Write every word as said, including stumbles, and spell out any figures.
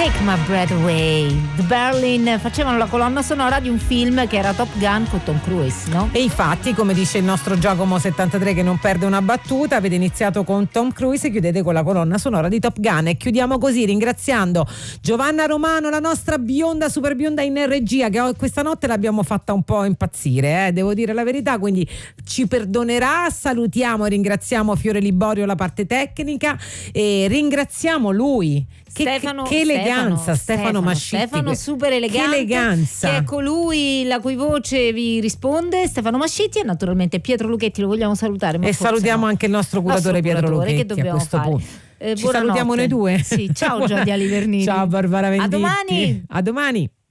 Take My Breath Away. The Berlin facevano la colonna sonora di un film che era Top Gun con Tom Cruise, no? E infatti, come dice il nostro Giacomo settantatré che non perde una battuta, avete iniziato con Tom Cruise e chiudete con la colonna sonora di Top Gun. E chiudiamo così ringraziando Giovanna Romano, la nostra bionda, super bionda in regia, che questa notte l'abbiamo fatta un po' impazzire, eh? Devo dire la verità, quindi ci perdonerà. Salutiamo e ringraziamo Fiore Liborio, la parte tecnica, e ringraziamo lui. Che, Stefano, che eleganza, Stefano, Stefano Mascitti. Stefano super elegante. Che eleganza. Che è colui la cui voce vi risponde, Stefano Mascitti, e naturalmente Pietro Luchetti lo vogliamo salutare. Ma e salutiamo no. anche il nostro curatore Pietro curatore, Luchetti che a questo fare? punto. Eh, Ci salutiamo noi due. Sì, ciao Giorgia Livernini. Ciao Barbara Venditti. A domani. A domani.